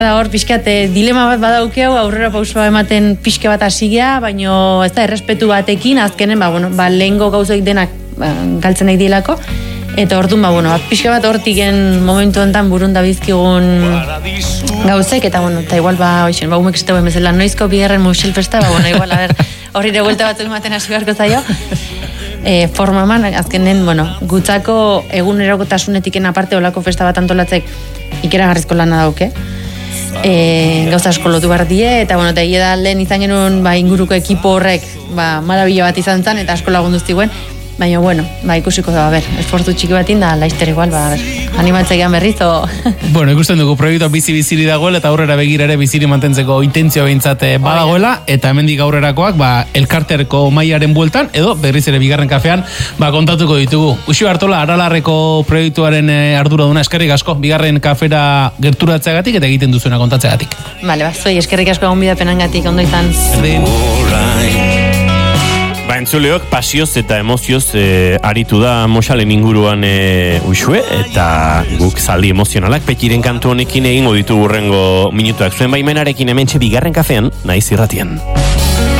Da hor pixkat dilema bat badaukeu, aurrera pausua ematen pixke bat hasigia, baino ez da errespetu batekin azkenen lehengo gauzoik denak galtzen nahi dielako, eta orduan pixke bat hortiken momentu enten burun da bizkigun gauzek, eta eta igual umek zituen bezala noizko bigarren Muxil festa, igual horri revuelta batzuk ematen hasi beharko zaio. Formaman, azkenen, gutzako egunerokotasunetik aparte olako festa bat antolatzek ikeragarrizko lana dauke. Gauza asko lotu behar die, eta egia da lehen izan genuen inguruko ekipo horrek marabila bat izan zen, eta asko lagundu ziguen, baina, ikusiko da, esfortu txiki batin da, laizter igual, animatzegean berriz, o... Ikusten dugu proiektua bizi-biziri dagoela, eta aurrera begirare biziri mantentzeko intentzio behintzat badagoela, eta hemendik aurrerakoak, elkarterko mailaren bueltan, edo berriz ere bigarren kafean, kontatuko ditugu. Uxu Artola, Aralarreko proiektuaren arduraduna, eskerrik asko, bigarren kafera gerturatzeagatik, eta egiten duzuena kontatzeagatik. Bale, zuei, eskerrik asko egon bidapenangatik, ondo izan. Entzuleok pasioz eta emozioz aritu da Moxalen inguruan Uxue, eta guk zaldi emozionalak Petiren kantu honekin egingo ditu hurrengo minutuak. Zuen baimenarekin hementxe bigarren kafean, naiz irratian.